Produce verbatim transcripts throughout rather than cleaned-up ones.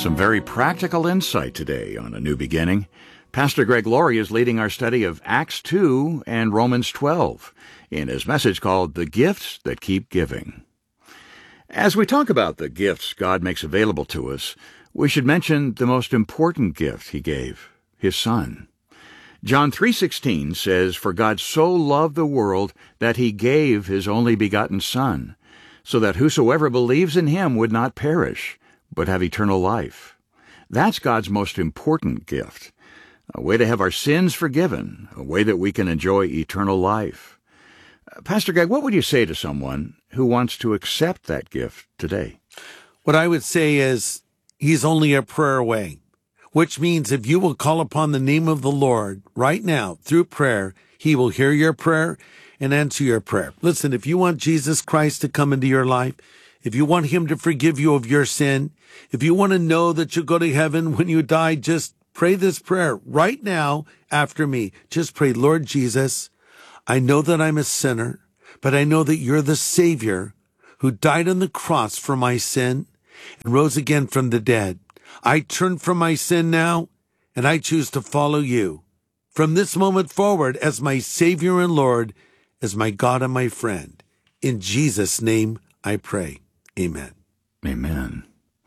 Some very practical insight today on A New Beginning. Pastor Greg Laurie is leading our study of Acts two and Romans twelve in his message called The Gifts That Keep Giving. As we talk about the gifts God makes available to us, we should mention the most important gift he gave, his Son. John three sixteen says, "For God so loved the world that he gave his only begotten Son, so that whosoever believes in him would not perish, but have eternal life." That's God's most important gift, a way to have our sins forgiven, a way that we can enjoy eternal life. Uh, Pastor Greg, what would you say to someone who wants to accept that gift today? What I would say is he's only a prayer away, which means if you will call upon the name of the Lord right now through prayer, he will hear your prayer and answer your prayer. Listen, if you want Jesus Christ to come into your life, if you want him to forgive you of your sin, if you want to know that you'll go to heaven when you die, just pray this prayer right now after me. Just pray, "Lord Jesus, I know that I'm a sinner, but I know that you're the Savior who died on the cross for my sin and rose again from the dead. I turn from my sin now, and I choose to follow you from this moment forward as my Savior and Lord, as my God and my friend. In Jesus' name I pray. Amen." Amen.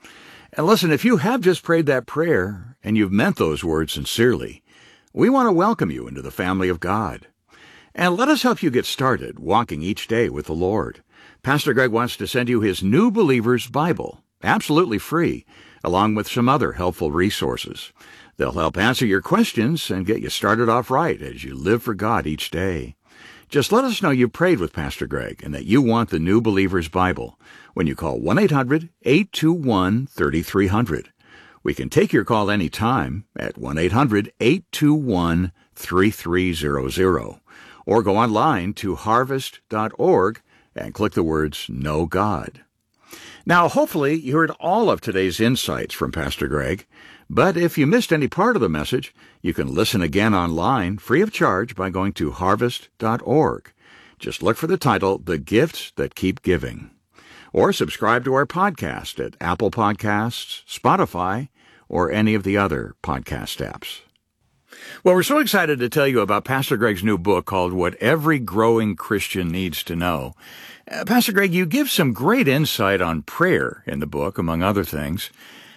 And listen, if you have just prayed that prayer and you've meant those words sincerely, we want to welcome you into the family of God. And let us help you get started walking each day with the Lord. Pastor Greg wants to send you his New Believer's Bible, absolutely free, along with some other helpful resources. They'll help answer your questions and get you started off right as you live for God each day. Just let us know you prayed with Pastor Greg and that you want the New Believer's Bible when you call one eight hundred, eight two one, three three zero zero. We can take your call any time at one eight hundred, eight two one, three three zero zero or go online to harvest dot org and click the words Know God. Now, hopefully you heard all of today's insights from Pastor Greg, but if you missed any part of the message, you can listen again online free of charge by going to harvest dot org. Just look for the title, The Gifts That Keep Giving. Or subscribe to our podcast at Apple Podcasts, Spotify, or any of the other podcast apps. Well, we're so excited to tell you about Pastor Greg's new book called What Every Growing Christian Needs to Know. Uh, Pastor Greg, you give some great insight on prayer in the book, among other things.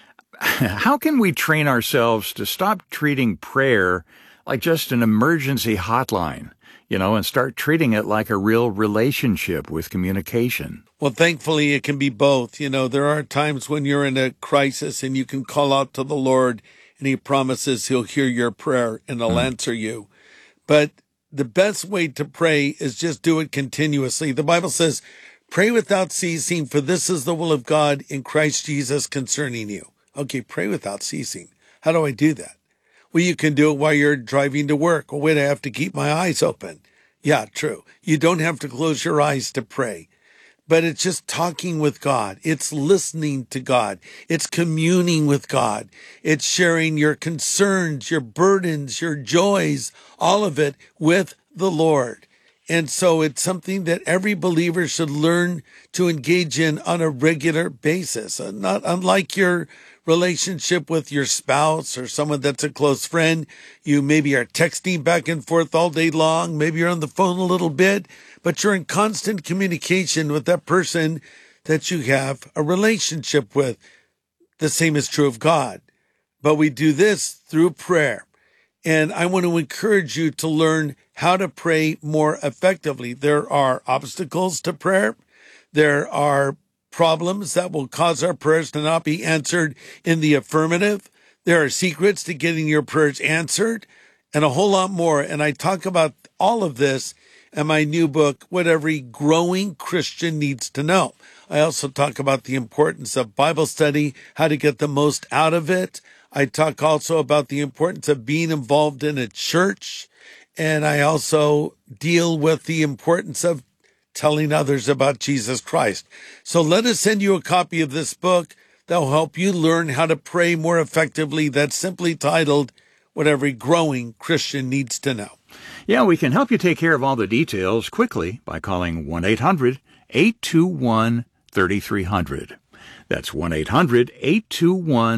How can we train ourselves to stop treating prayer like just an emergency hotline, you know, and start treating it like a real relationship with communication? Well, thankfully, it can be both. You know, there are times when you're in a crisis and you can call out to the Lord and he promises he'll hear your prayer and he'll mm. answer you. But the best way to pray is just do it continuously. The Bible says, "Pray without ceasing, for this is the will of God in Christ Jesus concerning you." Okay, pray without ceasing. How do I do that? Well, you can do it while you're driving to work. Oh, wait, I have to keep my eyes open. Yeah, true. You don't have to close your eyes to pray. But it's just talking with God. It's listening to God. It's communing with God. It's sharing your concerns, your burdens, your joys, all of it with the Lord. And so it's something that every believer should learn to engage in on a regular basis. Not unlike your relationship with your spouse or someone that's a close friend. You maybe are texting back and forth all day long. Maybe you're on the phone a little bit, but you're in constant communication with that person that you have a relationship with. The same is true of God. But we do this through prayer. And I want to encourage you to learn how to pray more effectively. There are obstacles to prayer. There are problems that will cause our prayers to not be answered in the affirmative. There are secrets to getting your prayers answered and a whole lot more. And I talk about all of this in my new book, What Every Growing Christian Needs to Know. I also talk about the importance of Bible study, how to get the most out of it. I talk also about the importance of being involved in a church. And I also deal with the importance of telling others about Jesus Christ. So let us send you a copy of this book that will help you learn how to pray more effectively. That's simply titled, What Every Growing Christian Needs to Know. Yeah, we can help you take care of all the details quickly by calling one eight hundred, eight two one, three three zero zero. That's one eight hundred, eight two one, three three zero zero.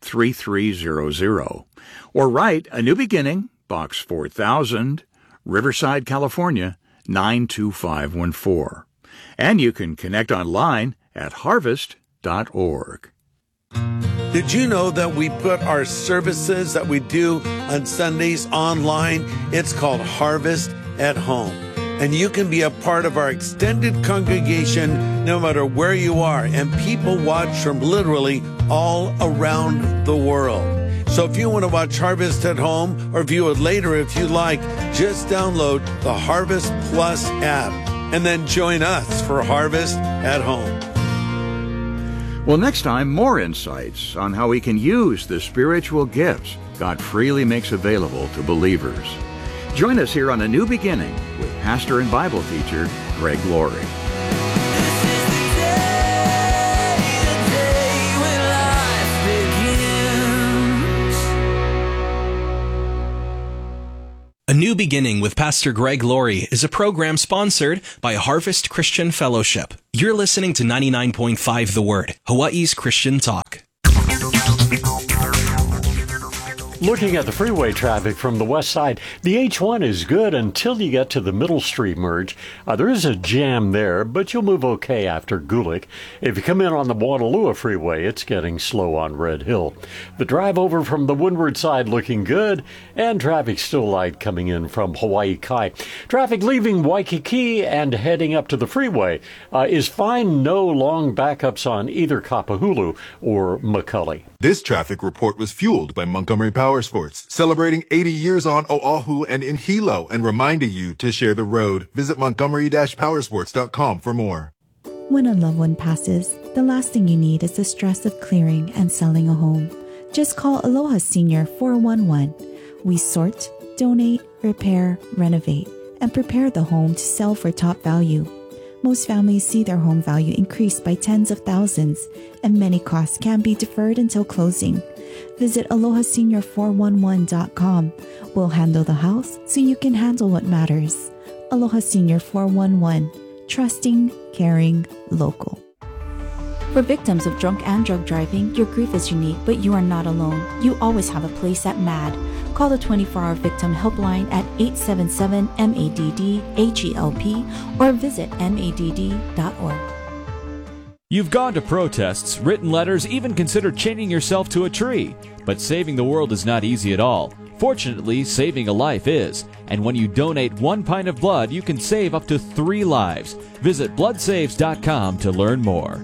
three three zero zero. Or write A New Beginning, Box four thousand, Riverside, California, nine two five one four. And you can connect online at harvest dot org. Did you know that we put our services that we do on Sundays online? It's called Harvest at Home. And you can be a part of our extended congregation no matter where you are. And people watch from literally all around the world. So if you want to watch Harvest at Home or view it later if you like, just download the Harvest Plus app and then join us for Harvest at Home. Well, next time, more insights on how we can use the spiritual gifts God freely makes available to believers. Join us here on A New Beginning with pastor and Bible teacher Greg Laurie. A New Beginning with Pastor Greg Laurie is a program sponsored by Harvest Christian Fellowship. You're listening to ninety-nine point five The Word, Hawaii's Christian Talk. Looking at the freeway traffic from the west side, the H one is good until you get to the Middle Street merge. Uh, there is a jam there, but you'll move okay after Gulick. If you come in on the Waterloo Freeway, it's getting slow on Red Hill. The drive over from the windward side looking good, and traffic still light coming in from Hawaii Kai. Traffic leaving Waikiki and heading up to the freeway uh, is fine. No long backups on either Kapahulu or McCully. This traffic report was fueled by Montgomery Power Sports, celebrating eighty years on Oahu and in Hilo, and reminding you to share the road. Visit montgomery dash powersports dot com for more. When a loved one passes, the last thing you need is the stress of clearing and selling a home. Just call Aloha Senior four one one. We sort, donate, repair, renovate, and prepare the home to sell for top value. Most families see their home value increase by tens of thousands, and many costs can be deferred until closing. Visit aloha senior four one one dot com. We'll handle the house so you can handle what matters. Aloha Senior four one one. Trusting, caring, local. For victims of drunk and drug driving, your grief is unique, but you are not alone. You always have a place at MADD. Call the twenty-four hour Victim Helpline at eight seven seven M A D D H E L P or visit M A D D dot org. You've gone to protests, written letters, even considered chaining yourself to a tree. But saving the world is not easy at all. Fortunately, saving a life is. And when you donate one pint of blood, you can save up to three lives. Visit blood saves dot com to learn more.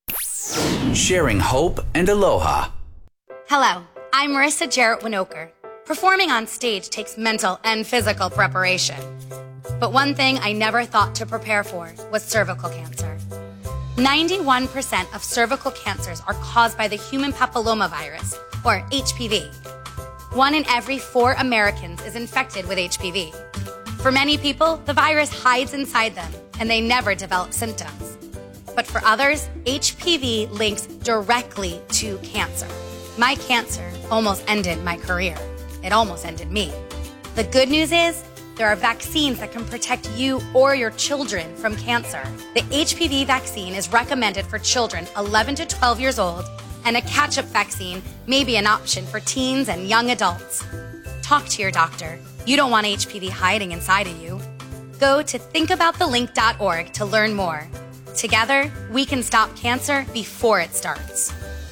Sharing hope and aloha. Hello, I'm Marissa Jarrett Winokur. Performing on stage takes mental and physical preparation. But one thing I never thought to prepare for was cervical cancer. ninety-one percent of cervical cancers are caused by the human papillomavirus, or H P V. One in every four Americans is infected with H P V. For many people, the virus hides inside them, and they never develop symptoms. But for others, H P V links directly to cancer. My cancer almost ended my career. It almost ended me. The good news is, there are vaccines that can protect you or your children from cancer. The H P V vaccine is recommended for children eleven to twelve years old, and a catch-up vaccine may be an option for teens and young adults. Talk to your doctor. You don't want H P V hiding inside of you. Go to think about the link dot org to learn more. Together, we can stop cancer before it starts.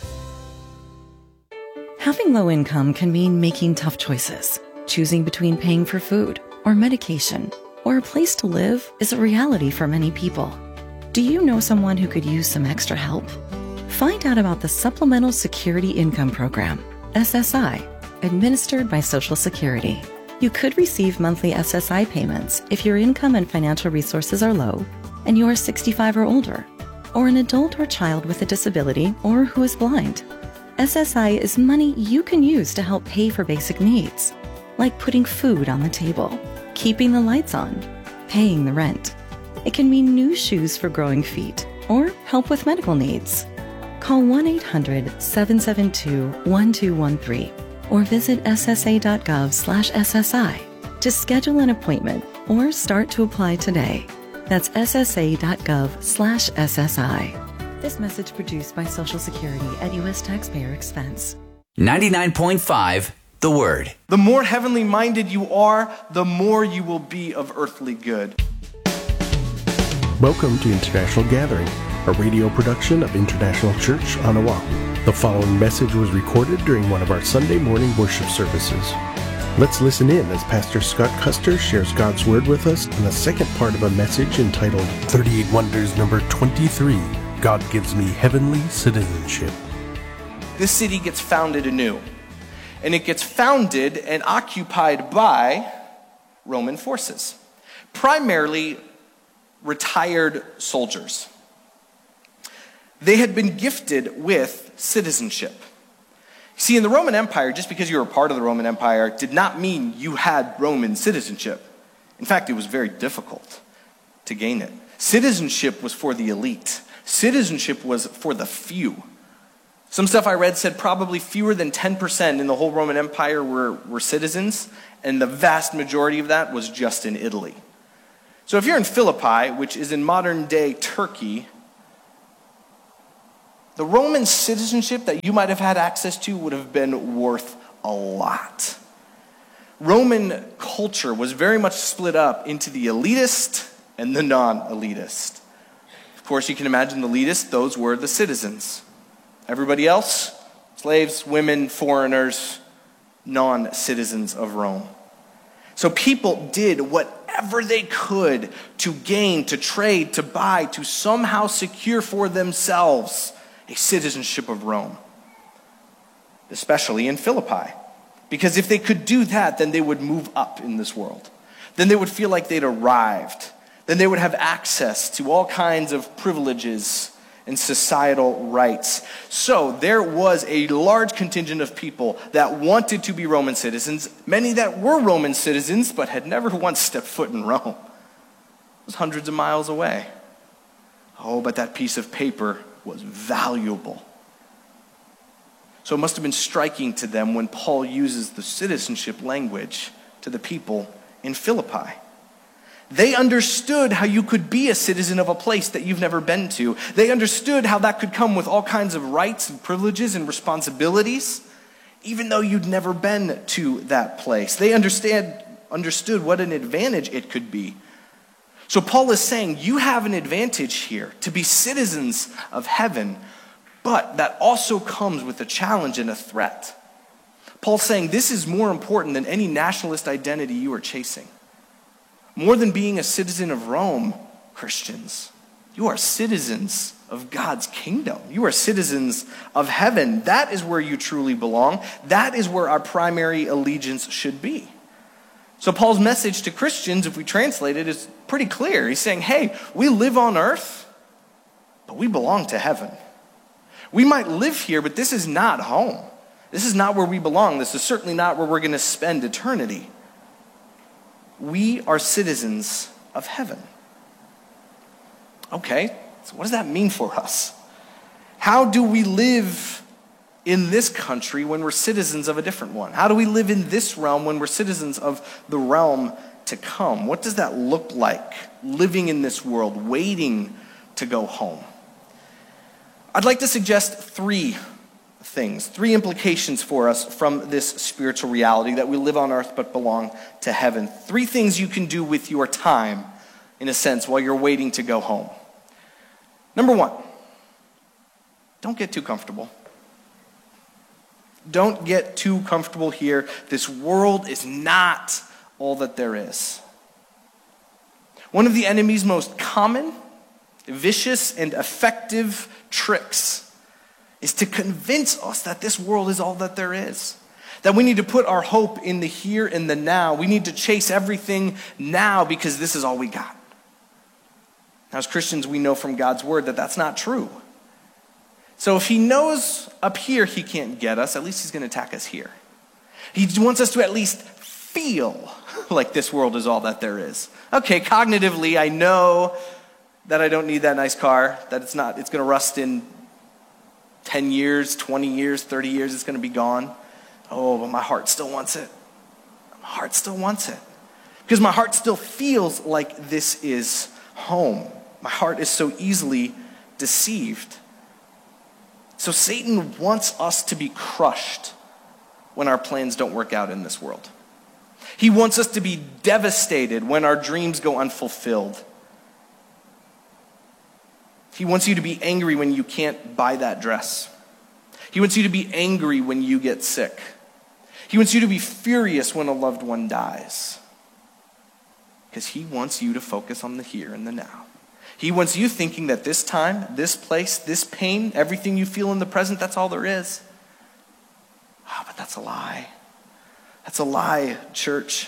Having low income can mean making tough choices. Choosing between paying for food or medication or a place to live is a reality for many people. Do you know someone who could use some extra help? Find out about the Supplemental Security Income Program, S S I, administered by Social Security. You could receive monthly S S I payments if your income and financial resources are low and you are sixty-five or older, or an adult or child with a disability or who is blind. S S I is money you can use to help pay for basic needs, like putting food on the table, keeping the lights on, paying the rent. It can mean new shoes for growing feet or help with medical needs. Call one eight hundred seven seven two one two one three or visit S S A dot gov slash S S I to schedule an appointment or start to apply today. That's S S A dot gov slash S S I. This message produced by Social Security at U S taxpayer expense. ninety-nine point five The Word. The more heavenly minded you are, the more you will be of earthly good. Welcome to International Gathering, a radio production of International Church on Oahu. The following message was recorded during one of our Sunday morning worship services. Let's listen in as Pastor Scott Custer shares God's Word with us in the second part of a message entitled thirty-eight Wonders number twenty-three, God Gives Me Heavenly Citizenship. This city gets founded anew, and it gets founded and occupied by Roman forces, primarily retired soldiers. They had been gifted with citizenship. See, in the Roman Empire, just because you were a part of the Roman Empire did not mean you had Roman citizenship. In fact, it was very difficult to gain it. Citizenship was for the elite. Citizenship was for the few. Some stuff I read said probably fewer than ten percent in the whole Roman Empire were, were citizens, and the vast majority of that was just in Italy. So if you're in Philippi, which is in modern-day Turkey, the Roman citizenship that you might have had access to would have been worth a lot. Roman culture was very much split up into the elitist and the non-elitist. Of course, you can imagine the elitist, those were the citizens. Everybody else, slaves, women, foreigners, non-citizens of Rome. So people did whatever they could to gain, to trade, to buy, to somehow secure for themselves a citizenship of Rome, especially in Philippi. Because if they could do that, then they would move up in this world. Then they would feel like they'd arrived. Then they would have access to all kinds of privileges and societal rights. So there was a large contingent of people that wanted to be Roman citizens, many that were Roman citizens but had never once stepped foot in Rome. It was hundreds of miles away. Oh, but that piece of paper was valuable. So it must have been striking to them when Paul uses the citizenship language to the people in Philippi. They understood how you could be a citizen of a place that you've never been to. They understood how that could come with all kinds of rights and privileges and responsibilities, even though you'd never been to that place. They understand, understood what an advantage it could be. So Paul is saying, you have an advantage here to be citizens of heaven, but that also comes with a challenge and a threat. Paul's saying this is more important than any nationalist identity you are chasing. More than being a citizen of Rome, Christians, you are citizens of God's kingdom. You are citizens of heaven. That is where you truly belong. That is where our primary allegiance should be. So Paul's message to Christians, if we translate it, is pretty clear. He's saying, hey, we live on earth, but we belong to heaven. We might live here, but this is not home. This is not where we belong. This is certainly not where we're going to spend eternity. We are citizens of heaven. Okay, so what does that mean for us? How do we live in this country when we're citizens of a different one? How do we live in this realm when we're citizens of the realm to come? What does that look like, living in this world, waiting to go home? I'd like to suggest three things, three implications for us from this spiritual reality that we live on earth but belong to heaven. Three things you can do with your time, in a sense, while you're waiting to go home. Number one, don't get too comfortable. Don't get too comfortable here. This world is not all that there is. One of the enemy's most common, vicious, and effective tricks is to convince us that this world is all that there is. That we need to put our hope in the here and the now. We need to chase everything now because this is all we got. Now, as Christians, we know from God's word that that's not true. So if he knows up here he can't get us, at least he's going to attack us here. He wants us to at least feel like this world is all that there is. Okay, cognitively, I know that I don't need that nice car, that it's not, it's going to rust in ten years, twenty years, thirty years, it's going to be gone. Oh, but my heart still wants it. My heart still wants it. Because my heart still feels like this is home. My heart is so easily deceived. So Satan wants us to be crushed when our plans don't work out in this world. He wants us to be devastated when our dreams go unfulfilled. He wants you to be angry when you can't buy that dress. He wants you to be angry when you get sick. He wants you to be furious when a loved one dies. Because he wants you to focus on the here and the now. He wants you thinking that this time, this place, this pain, everything you feel in the present, that's all there is. Oh, but that's a lie. That's a lie, church.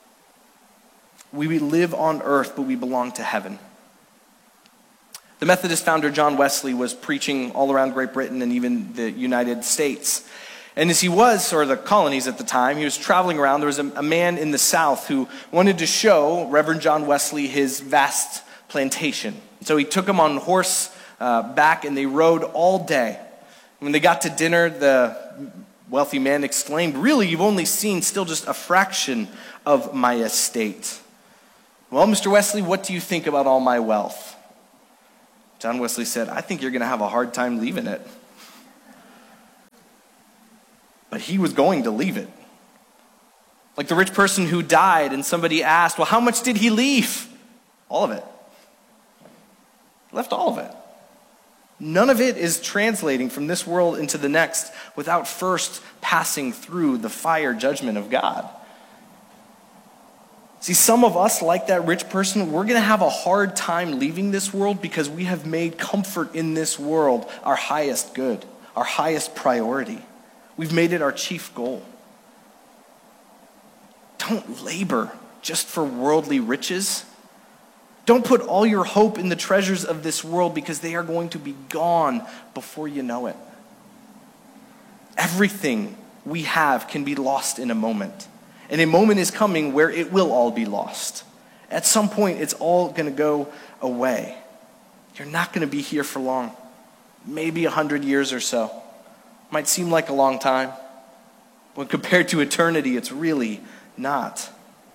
We live on earth, but we belong to heaven. The Methodist founder John Wesley was preaching all around Great Britain and even the United States. And as he was, or the colonies at the time, he was traveling around. There was a, a man in the South who wanted to show Reverend John Wesley his vast plantation. So he took him on horse uh, back, and they rode all day. When they got to dinner, the wealthy man exclaimed, "Really, you've only seen still just a fraction of my estate." "Well, Mister Wesley, what do you think about all my wealth?" John Wesley said, "I think you're going to have a hard time leaving it." But he was going to leave it. Like the rich person who died and somebody asked, "Well, how much did he leave?" All of it. He left all of it. None of it is translating from this world into the next without first passing through the fire judgment of God. See, some of us, like that rich person, we're going to have a hard time leaving this world because we have made comfort in this world our highest good, our highest priority. We've made it our chief goal. Don't labor just for worldly riches. Don't put all your hope in the treasures of this world because they are going to be gone before you know it. Everything we have can be lost in a moment. And a moment is coming where it will all be lost. At some point, it's all going to go away. You're not going to be here for long. Maybe a hundred years or so. Might seem like a long time. When compared to eternity, it's really not.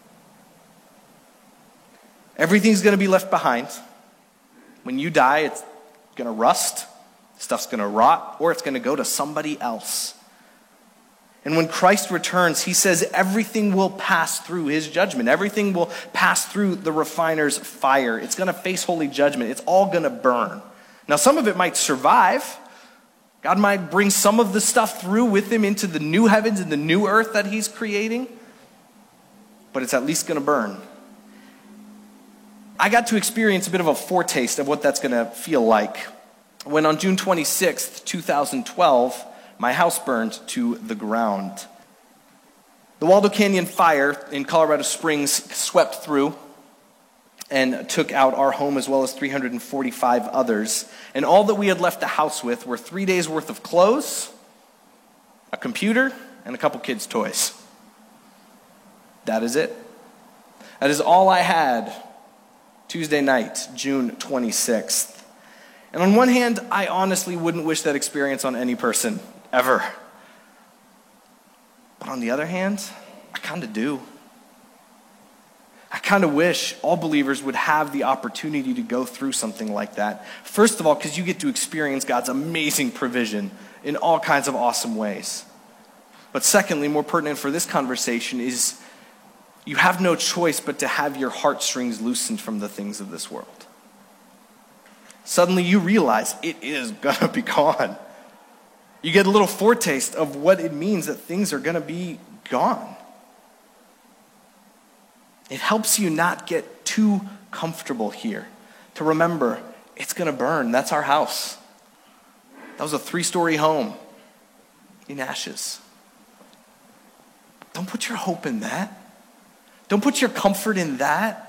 Everything's going to be left behind. When you die, it's going to rust, stuff's going to rot, or it's going to go to somebody else. And when Christ returns, he says everything will pass through his judgment. Everything will pass through the refiner's fire. It's going to face holy judgment. It's all going to burn. Now, some of it might survive. God might bring some of the stuff through with him into the new heavens and the new earth that he's creating. But it's at least going to burn. I got to experience a bit of a foretaste of what that's going to feel like when on June twenty-sixth, twenty twelve, my house burned to the ground. The Waldo Canyon fire in Colorado Springs swept through and took out our home as well as three hundred forty-five others. And all that we had left the house with were three days worth of clothes, a computer, and a couple kids' toys. That is it. That is all I had Tuesday night, June twenty-sixth. And on one hand, I honestly wouldn't wish that experience on any person, ever. But on the other hand, I kind of do. I kind of wish all believers would have the opportunity to go through something like that. First of all, because you get to experience God's amazing provision in all kinds of awesome ways. But secondly, more pertinent for this conversation, is you have no choice but to have your heartstrings loosened from the things of this world. Suddenly you realize it is going to be gone. You get a little foretaste of what it means that things are going to be gone. It helps you not get too comfortable here. To remember, it's going to burn. That's our house. That was a three-story home in ashes. Don't put your hope in that. Don't put your comfort in that.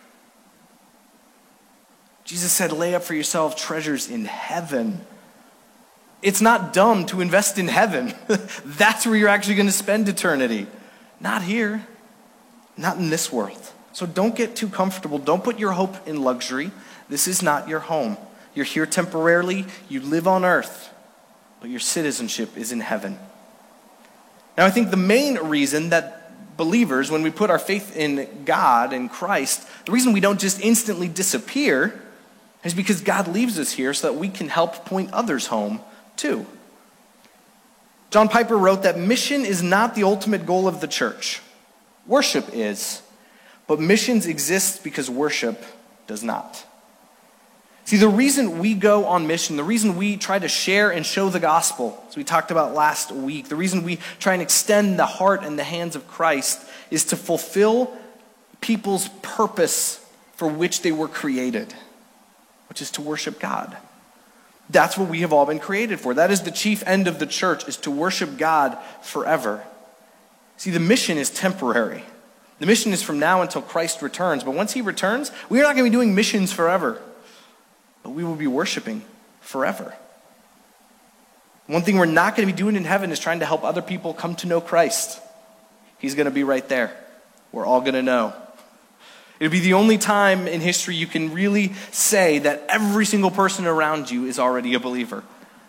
Jesus said, lay up for yourself treasures in heaven. It's not dumb to invest in heaven. That's where you're actually going to spend eternity. Not here. Not in this world. So don't get too comfortable. Don't put your hope in luxury. This is not your home. You're here temporarily. You live on earth. But your citizenship is in heaven. Now, I think the main reason that believers, when we put our faith in God and Christ, the reason we don't just instantly disappear is because God leaves us here so that we can help point others home too. John Piper wrote that mission is not the ultimate goal of the church. Worship is, but missions exist because worship does not. See, the reason we go on mission, the reason we try to share and show the gospel, as we talked about last week, the reason we try and extend the heart and the hands of Christ is to fulfill people's purpose for which they were created, which is to worship God. That's what we have all been created for. That is the chief end of the church, is to worship God forever. See, the mission is temporary. The mission is from now until Christ returns. But once he returns, we are not going to be doing missions forever, but we will be worshiping forever. One thing we're not going to be doing in heaven is trying to help other people come to know Christ. He's going to be right there. We're all going to know. It'll be the only time in history you can really say that every single person around you is already a believer.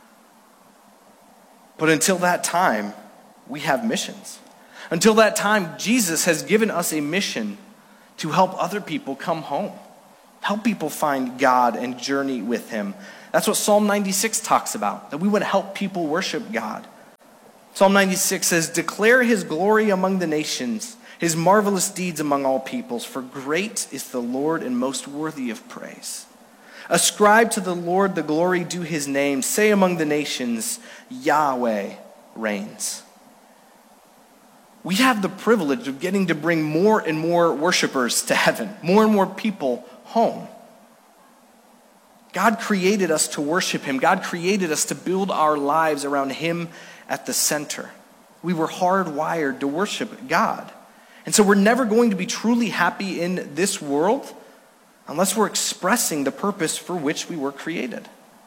But until that time, we have missions. Until that time, Jesus has given us a mission to help other people come home. Help people find God and journey with him. That's what Psalm ninety-six talks about, that we would help people worship God. Psalm ninety-six says, "Declare his glory among the nations, his marvelous deeds among all peoples, for great is the Lord and most worthy of praise. Ascribe to the Lord the glory due his name. Say among the nations, Yahweh reigns." We have the privilege of getting to bring more and more worshipers to heaven, more and more people home. God created us to worship him. God created us to build our lives around him at the center. We were hardwired to worship God. And so we're never going to be truly happy in this world unless we're expressing the purpose for which we were created,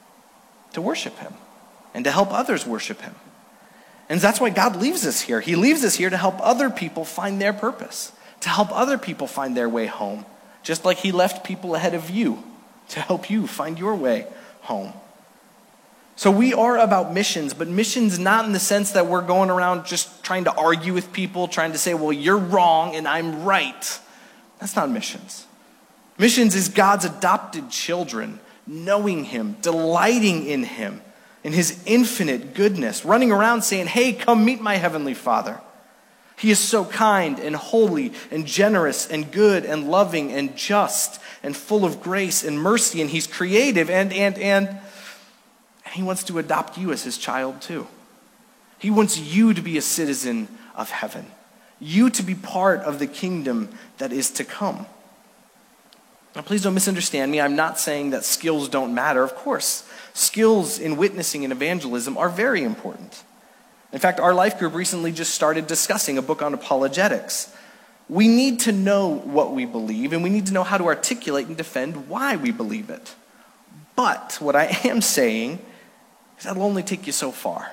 to worship him and to help others worship him. And that's why God leaves us here. He leaves us here to help other people find their purpose, to help other people find their way home, just like he left people ahead of you to help you find your way home. So we are about missions, but missions not in the sense that we're going around just trying to argue with people, trying to say, well, you're wrong and I'm right. That's not missions. Missions is God's adopted children, knowing him, delighting in him, in his infinite goodness, running around saying, hey, come meet my heavenly Father. He is so kind and holy and generous and good and loving and just and full of grace and mercy, and he's creative, and, and, and, he wants to adopt you as his child too. He wants you to be a citizen of heaven, you to be part of the kingdom that is to come. Now, please don't misunderstand me. I'm not saying that skills don't matter. Of course, skills in witnessing and evangelism are very important. In fact, our life group recently just started discussing a book on apologetics. We need to know what we believe, and we need to know how to articulate and defend why we believe it. But what I am saying is that'll only take you so far.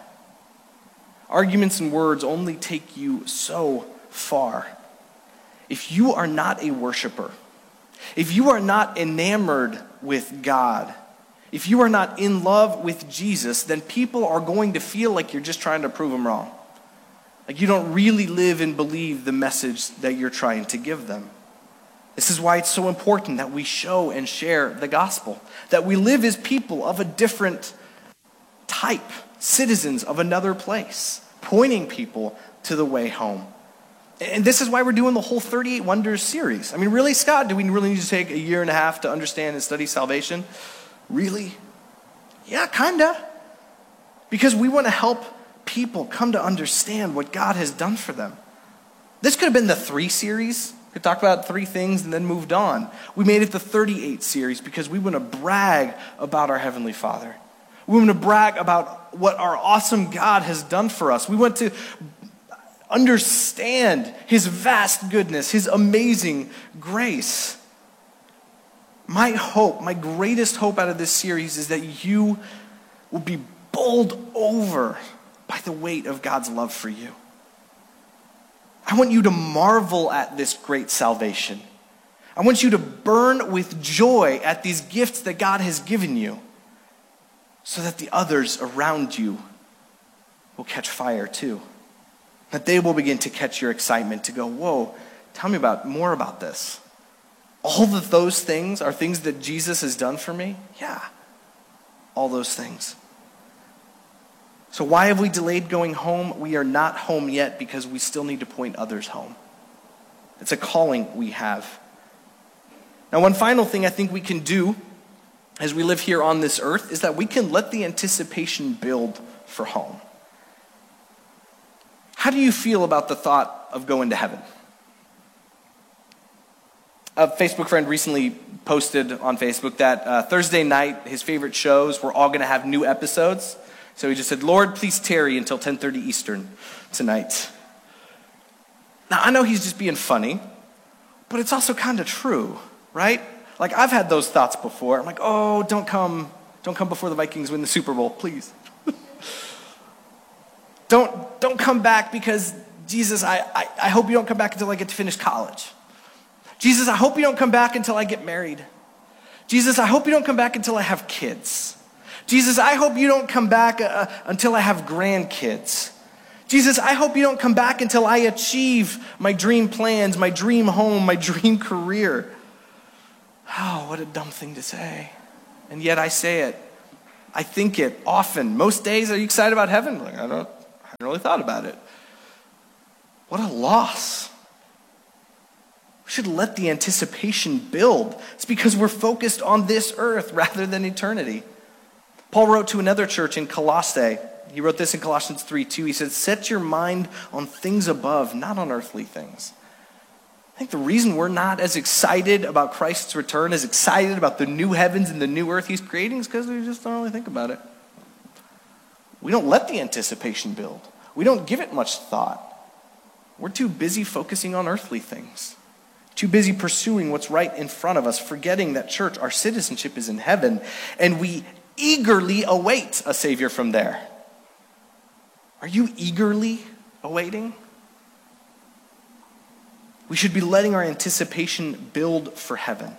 Arguments and words only take you so far. If you are not a worshiper, if you are not enamored with God, if you are not in love with Jesus, then people are going to feel like you're just trying to prove them wrong. Like you don't really live and believe the message that you're trying to give them. This is why it's so important that we show and share the gospel, that we live as people of a different type, citizens of another place, pointing people to the way home. And this is why we're doing the whole thirty-eight Wonders series. I mean, really, Scott, do we really need to take a year and a half to understand and study salvation? Really? Yeah, kinda. Because we want to help people come to understand what God has done for them. This could have been the three series. We could talk about three things and then moved on. We made it the thirty-eight series because we want to brag about our Heavenly Father. We want to brag about what our awesome God has done for us. We want to understand his vast goodness, his amazing grace. My hope, my greatest hope out of this series is that you will be bowled over by the weight of God's love for you. I want you to marvel at this great salvation. I want you to burn with joy at these gifts that God has given you, so that the others around you will catch fire too. That they will begin to catch your excitement to go, whoa, tell me about more about this. All of those things are things that Jesus has done for me? Yeah, all those things. So why have we delayed going home? We are not home yet because we still need to point others home. It's a calling we have. Now, one final thing I think we can do as we live here on this earth is that we can let the anticipation build for home. How do you feel about the thought of going to heaven? A Facebook friend recently posted on Facebook that uh, Thursday night, his favorite shows were all going to have new episodes. So he just said, Lord, please tarry until ten thirty Eastern tonight. Now, I know he's just being funny, but it's also kind of true, right? Like, I've had those thoughts before. I'm like, oh, don't come, don't come before the Vikings win the Super Bowl, please. don't, don't come back because, Jesus, I, I, I hope you don't come back until I get to finish college. Jesus, I hope you don't come back until I get married. Jesus, I hope you don't come back until I have kids. Jesus, I hope you don't come back uh, until I have grandkids. Jesus, I hope you don't come back until I achieve my dream plans, my dream home, my dream career. Oh, what a dumb thing to say. And yet I say it. I think it often. Most days, are you excited about heaven? Like, I don't, I haven't really thought about it. What a loss. We should let the anticipation build. It's because we're focused on this earth rather than eternity. Paul wrote to another church in Colossae. He wrote this in Colossians three two. He said, set your mind on things above, not on earthly things. I think the reason we're not as excited about Christ's return, as excited about the new heavens and the new earth he's creating, is because we just don't really think about it. We don't let the anticipation build. We don't give it much thought. We're too busy focusing on earthly things. Too busy pursuing what's right in front of us, forgetting that, church, our citizenship is in heaven, and we eagerly await a Savior from there. Are you eagerly awaiting? We should be letting our anticipation build for heaven.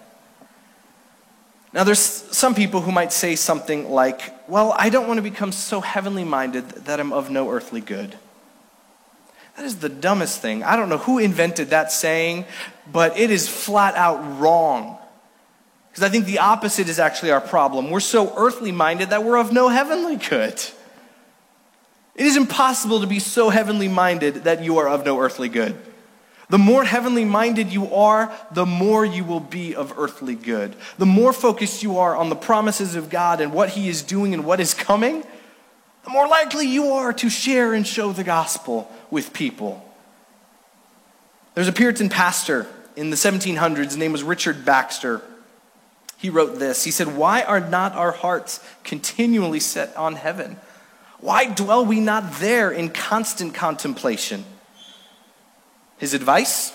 Now, there's some people who might say something like, well, I don't want to become so heavenly minded that I'm of no earthly good. That is the dumbest thing. I don't know who invented that saying, but it is flat out wrong. Because I think the opposite is actually our problem. We're so earthly minded that we're of no heavenly good. It is impossible to be so heavenly minded that you are of no earthly good. The more heavenly minded you are, the more you will be of earthly good. The more focused you are on the promises of God and what he is doing and what is coming, the more likely you are to share and show the gospel with people. There's a Puritan pastor in the seventeen hundreds. His name was Richard Baxter. He wrote this. He said, why are not our hearts continually set on heaven? Why dwell we not there in constant contemplation? His advice?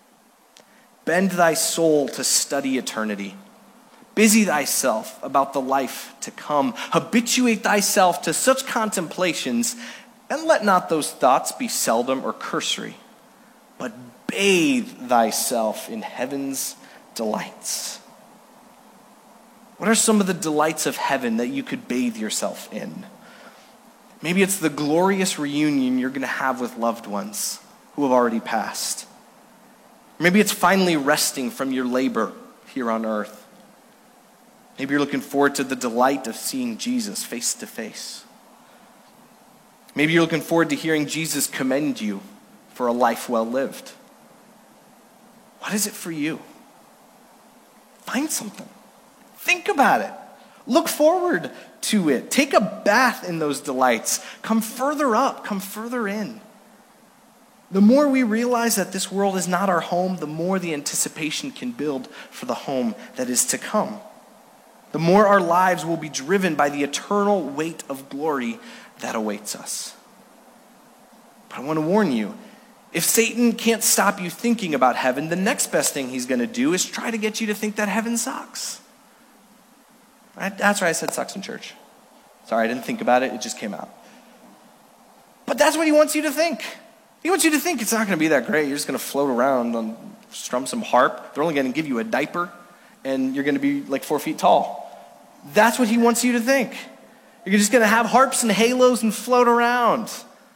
Bend thy soul to study eternity. Busy thyself about the life to come. Habituate thyself to such contemplations, and let not those thoughts be seldom or cursory, but bathe thyself in heaven's delights. What are some of the delights of heaven that you could bathe yourself in? Maybe it's the glorious reunion you're going to have with loved ones who have already passed. Maybe it's finally resting from your labor here on earth. Maybe you're looking forward to the delight of seeing Jesus face to face. Maybe you're looking forward to hearing Jesus commend you for a life well lived. What is it for you? Find something. Think about it. Look forward to it. Take a bath in those delights. Come further up. Come further in. The more we realize that this world is not our home, the more the anticipation can build for the home that is to come. The more our lives will be driven by the eternal weight of glory that awaits us. But I want to warn you, if Satan can't stop you thinking about heaven, the next best thing he's going to do is try to get you to think that heaven sucks. Right? That's why I said sucks in church. Sorry, I didn't think about it. It just came out. But that's what he wants you to think. He wants you to think it's not going to be that great. You're just going to float around and strum some harp. They're only going to give you a diaper, and you're going to be like four feet tall. That's what he wants you to think. You're just going to have harps and halos and float around.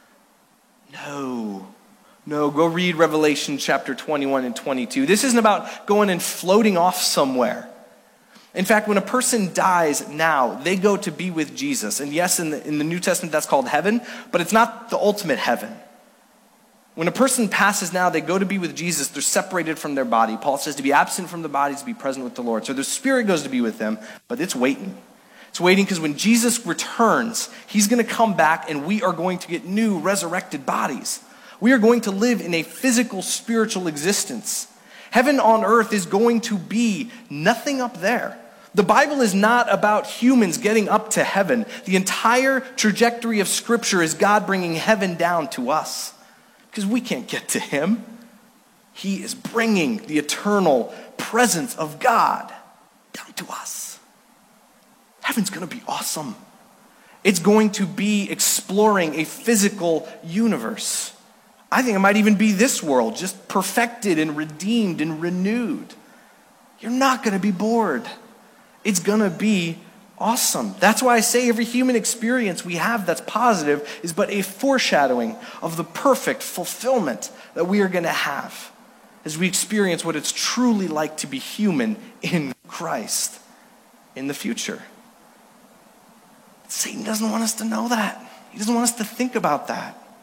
No. No, go read Revelation chapter twenty-one and twenty-two. This isn't about going and floating off somewhere. In fact, when a person dies now, they go to be with Jesus. And yes, in the, in the New Testament, that's called heaven, but it's not the ultimate heaven. When a person passes now, they go to be with Jesus. They're separated from their body. Paul says to be absent from the body is to be present with the Lord. So their spirit goes to be with them, but it's waiting. It's waiting because when Jesus returns, he's going to come back and we are going to get new resurrected bodies. We are going to live in a physical, spiritual existence. Heaven on earth is going to be nothing up there. The Bible is not about humans getting up to heaven. The entire trajectory of Scripture is God bringing heaven down to us. Because we can't get to him. He is bringing the eternal presence of God down to us. Heaven's going to be awesome. It's going to be exploring a physical universe. I think it might even be this world, just perfected and redeemed and renewed. You're not going to be bored. It's going to be awesome. That's why I say every human experience we have that's positive is but a foreshadowing of the perfect fulfillment that we are going to have as we experience what it's truly like to be human in Christ in the future. Satan doesn't want us to know that. He doesn't want us to think about that.